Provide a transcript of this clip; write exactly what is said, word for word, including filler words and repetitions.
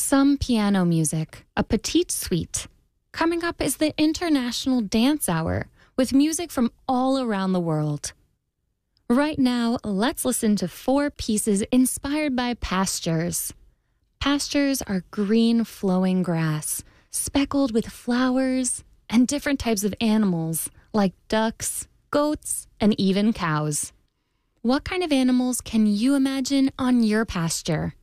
some piano music, a petite suite. Coming up is the International Dance Hour, with music from all around the world. Right now, let's listen to four pieces inspired by pastures. Pastures are green flowing grass, speckled with flowers and different types of animals like ducks, goats, and even cows. What kind of animals can you imagine on your pasture?